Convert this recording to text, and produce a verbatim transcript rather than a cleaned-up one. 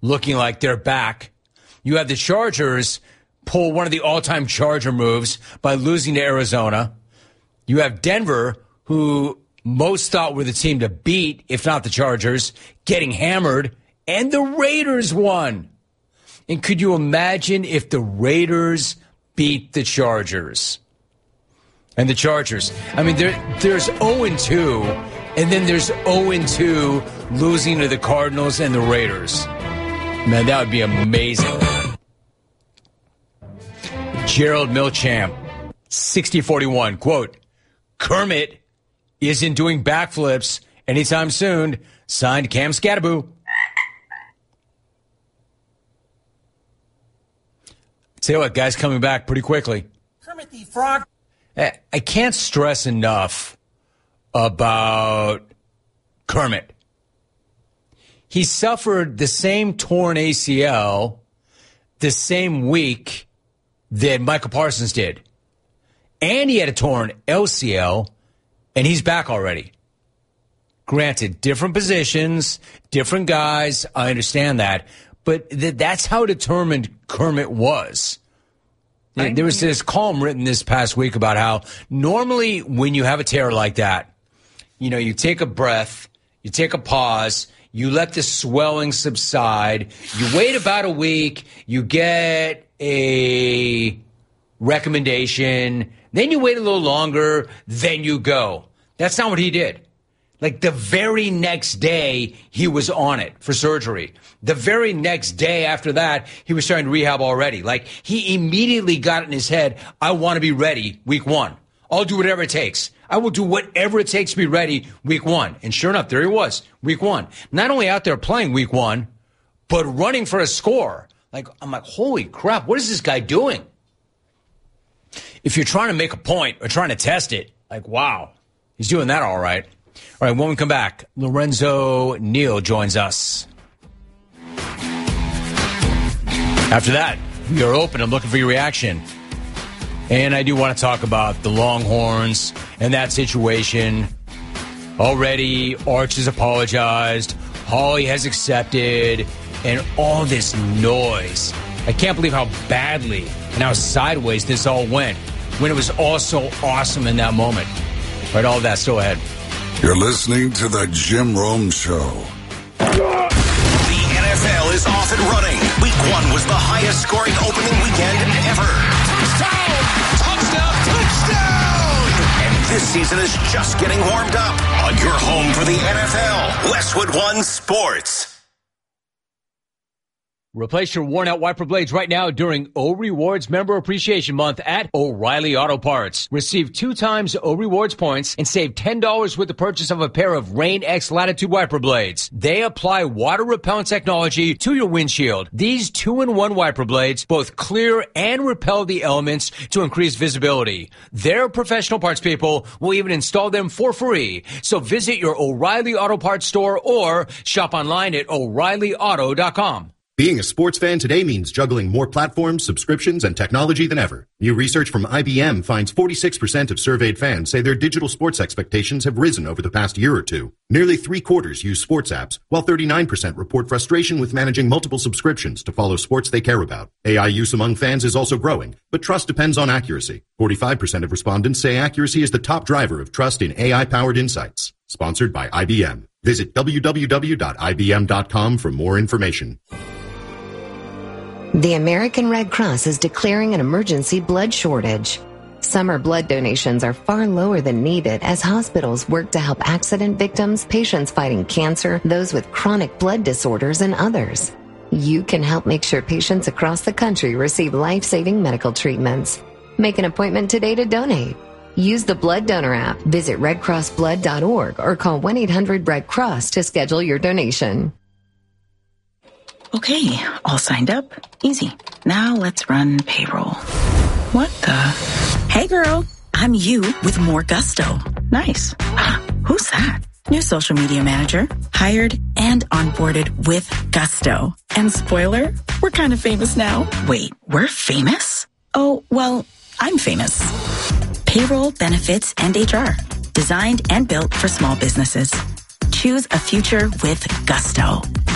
looking like they're back. You have the Chargers pull one of the all-time Charger moves by losing to Arizona. You have Denver, who most thought were the team to beat, if not the Chargers, getting hammered, and the Raiders won. And could you imagine if the Raiders beat the Chargers? And the Chargers, I mean, there, there's oh and two, and then there's oh and two losing to the Cardinals and the Raiders. Man, that would be amazing. Gerald Milchamp, sixty forty-one, quote, Kermit isn't doing backflips anytime soon. Signed, Cam Scattaboo. Tell you what, guys coming back pretty quickly. Kermit the Frog. I can't stress enough about Kermit. He suffered the same torn A C L the same week that Michael Parsons did. And he had a torn L C L, and he's back already. Granted, different positions, different guys, I understand that. But th- that's how determined Kermit was. I there was this column written this past week about how normally when you have a tear like that, you know, you take a breath, you take a pause, you let the swelling subside, you wait about a week, you get a recommendation, then you wait a little longer, then you go. That's not what he did. Like the very next day, he was on it for surgery. The very next day after that, he was starting to rehab already. Like he immediately got it in his head, I want to be ready week one. I'll do whatever it takes. I will do whatever it takes to be ready week one. And sure enough, there he was, week one. Not only out there playing week one, but running for a score. Like, I'm like, holy crap, what is this guy doing? If you're trying to make a point or trying to test it, like, wow, he's doing that all right. All right, when we come back, Lorenzo Neal joins us. After that, we are open. I'm looking for your reaction. And I do want to talk about the Longhorns and that situation. Already, Arch has apologized. Holly has accepted. And all this noise. I can't believe how badly and how sideways this all went when it was all so awesome in that moment. All right, all of that still ahead. You're listening to the Jim Rome Show. The N F L is off and running. Week one was the highest scoring opening weekend ever. Touchdown! Touchdown! Touchdown! And this season is just getting warmed up on your home for the N F L, Westwood One Sports. Replace your worn-out wiper blades right now during O Rewards Member Appreciation Month at O'Reilly Auto Parts. Receive two times O Rewards points and save ten dollars with the purchase of a pair of Rain X Latitude wiper blades. They apply water-repellent technology to your windshield. These two-in-one wiper blades both clear and repel the elements to increase visibility. Their professional parts people will even install them for free. So visit your O'Reilly Auto Parts store or shop online at O'Reilly Auto dot com. Being a sports fan today means juggling more platforms, subscriptions, and technology than ever. New research from I B M finds forty-six percent of surveyed fans say their digital sports expectations have risen over the past year or two. Nearly three quarters use sports apps, while thirty-nine percent report frustration with managing multiple subscriptions to follow sports they care about. A I use among fans is also growing, but trust depends on accuracy. forty-five percent of respondents say accuracy is the top driver of trust in A I-powered insights. Sponsored by I B M. Visit w w w dot i b m dot com for more information. The American Red Cross is declaring an emergency blood shortage. Summer blood donations are far lower than needed as hospitals work to help accident victims, patients fighting cancer, those with chronic blood disorders, and others. You can help make sure patients across the country receive life-saving medical treatments. Make an appointment today to donate. Use the Blood Donor app, visit red cross blood dot org, or call one eight hundred red cross to schedule your donation. Okay, all signed up. Easy. Now let's run payroll. What the? Hey girl, I'm you with more gusto. Nice. Who's that? New social media manager. Hired and onboarded with gusto. And spoiler, we're kind of famous now. Wait, we're famous? Oh, well, I'm famous. Payroll, benefits, and H R. Designed and built for small businesses. Choose a future with gusto.